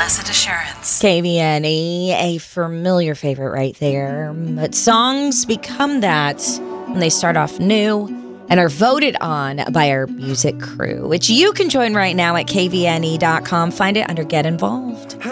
Blessed Assurance. KVNE, a familiar favorite right there. But songs become that when they start off new and are voted on by our music crew, which you can join right now at kvne.com. Find it under Get Involved.